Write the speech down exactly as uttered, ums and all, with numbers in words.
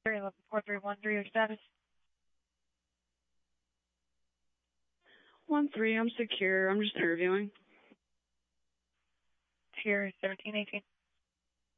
three eleven four three one three, your status? one three, I'm secure. I'm just interviewing. Here, seventeen eighteen.